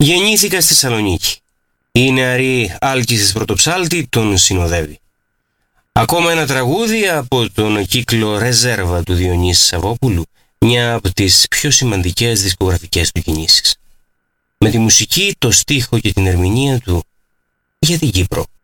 Γεννήθηκα στη Θεσσαλονίκη. Η νεαρή άλκησης πρωτοψάλτη τον συνοδεύει. Ακόμα ένα τραγούδι από τον κύκλο «Ρεζέρβα» του Διονύση Σαββόπουλου, μια από τις πιο σημαντικές δισκογραφικές του κινήσεις. Με τη μουσική, το στίχο και την ερμηνεία του για την Κύπρο.